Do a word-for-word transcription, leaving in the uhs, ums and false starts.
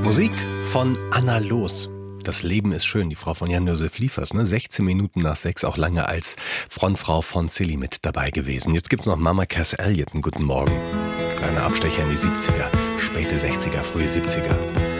Musik von Anna Loos. Das Leben ist schön, die Frau von Jan-Josef Liefers, ne? sechzehn Minuten nach sechs, auch lange als Frontfrau von Silly mit dabei gewesen. Jetzt gibt's noch Mama Cass Elliot, einen guten Morgen. Kleiner Abstecher in die siebziger, späte sechziger, frühe siebziger.